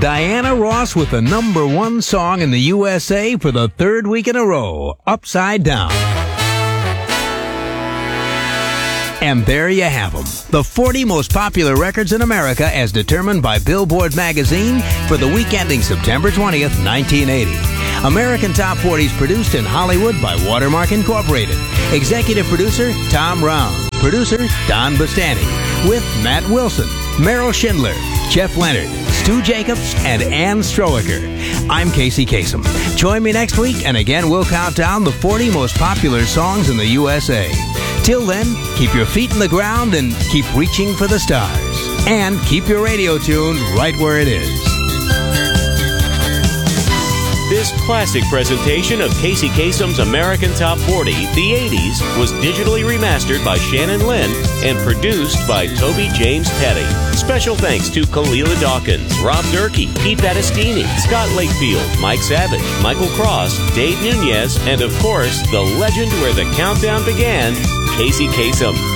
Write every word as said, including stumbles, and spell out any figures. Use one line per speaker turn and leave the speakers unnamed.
Diana Ross with the number one song in the U S A for the third week in a row, Upside Down. And there you have them, the forty most popular records in America as determined by Billboard magazine for the week ending September twentieth, nineteen eighty. American Top forty is produced in Hollywood by Watermark Incorporated. Executive producer, Tom Round. Producer, Don Bastani. With Matt Wilson, Meryl Schindler, Jeff Leonard, Stu Jacobs, and Ann Stroiker. I'm Casey Kasem. Join me next week, and again we'll count down the forty most popular songs in the U S A. Till then, keep your feet in the ground and keep reaching for the stars. And keep your radio tuned right where it is.
This classic presentation of Casey Kasem's American Top forty, the eighties, was digitally remastered by Shannon Lynn and produced by Toby James Petty. Special thanks to Kalila Dawkins, Rob Durkee, Pete Battistini, Scott Lakefield, Mike Savage, Michael Cross, Dave Nunez, and of course, the legend where the countdown began, Casey Kasem.